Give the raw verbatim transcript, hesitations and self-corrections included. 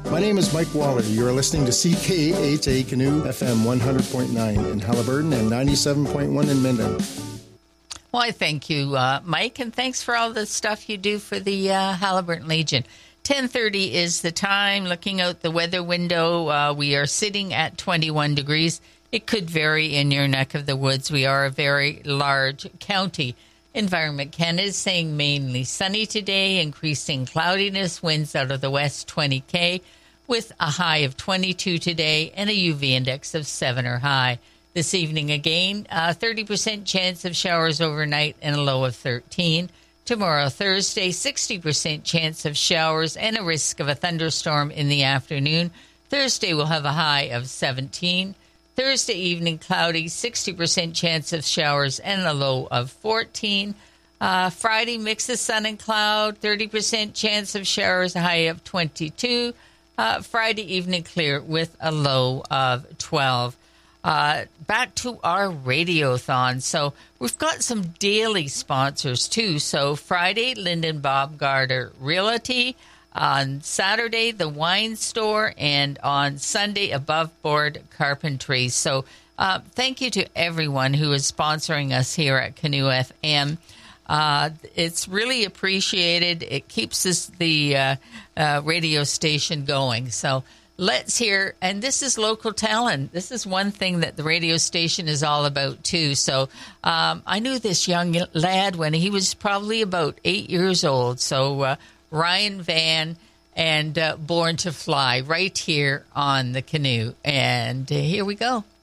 My name is Mike Waller. You are listening to C K H A Canoe F M one hundred point nine in Halliburton and ninety-seven point one in Minden. Well, I thank you, uh, Mike, and thanks for all the stuff you do for the uh, Halliburton Legion. ten thirty is the time. Looking out the weather window, uh, we are sitting at twenty-one degrees. It could vary in your neck of the woods. We are a very large county. Environment Canada is saying mainly sunny today, increasing cloudiness, winds out of the west twenty K, with a high of twenty-two today and a U V index of seven or high. This evening again, a thirty percent chance of showers overnight and a low of thirteen. Tomorrow, Thursday, sixty percent chance of showers and a risk of a thunderstorm in the afternoon. Thursday will have a high of seventeen. Thursday evening, cloudy, sixty percent chance of showers and a low of fourteen. Uh, Friday, mix of sun and cloud, thirty percent chance of showers, a high of twenty-two. Uh, Friday evening, clear with a low of twelve. Uh, back to our Radiothon. So we've got some daily sponsors, too. So Friday, Lyndon Bob Garter Realty. On Saturday, the Wine Store, and on Sunday, Above Board Carpentry. So uh, thank you to everyone who is sponsoring us here at Canoe F M. Uh, it's really appreciated. It keeps us, the uh, uh, radio station going. So let's hear, and this is local talent. This is one thing that the radio station is all about, too. So um, I knew this young lad when he was probably about eight years old. So uh, Ryan Van and uh, Born to Fly right here on the Canoe. And uh, here we go.